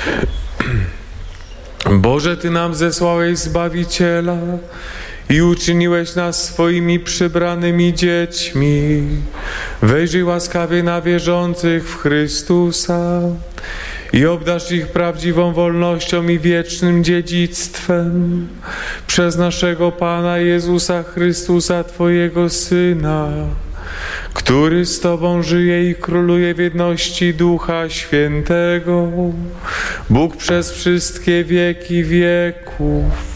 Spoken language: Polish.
Boże, Ty nam zesłałeś Zbawiciela i uczyniłeś nas swoimi przybranymi dziećmi. Wejrzyj łaskawie na wierzących w Chrystusa i obdarz ich prawdziwą wolnością i wiecznym dziedzictwem przez naszego Pana Jezusa Chrystusa, Twojego Syna, który z Tobą żyje i króluje w jedności Ducha Świętego, Bóg przez wszystkie wieki wieków.